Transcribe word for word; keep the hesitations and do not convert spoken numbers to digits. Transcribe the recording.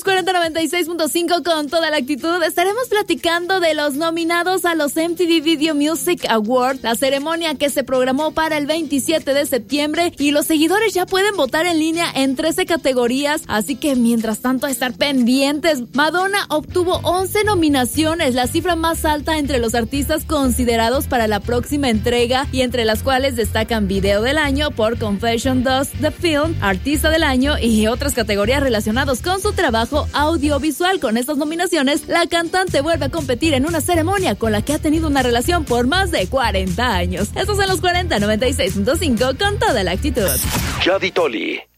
cuarenta noventa y seis punto cinco con toda la actitud. Estaremos platicando de los nominados a los M T V Video Music Awards, la ceremonia que se programó para el veintisiete de septiembre, y los seguidores ya pueden votar en línea en trece categorías, así que mientras tanto a estar pendientes. Madonna obtuvo once nominaciones, la cifra más alta entre los artistas considerados para la próxima entrega, y entre las cuales destacan Video del Año por Confession dos The Film, Artista del Año y otras categorías relacionadas con su trabajo audiovisual. Con estas nominaciones, la cantante vuelve a competir en una ceremonia con la que ha tenido una relación por más de cuarenta años. Estos son los cuarenta noventa y seis punto cinco con toda la actitud. Yadi Toli.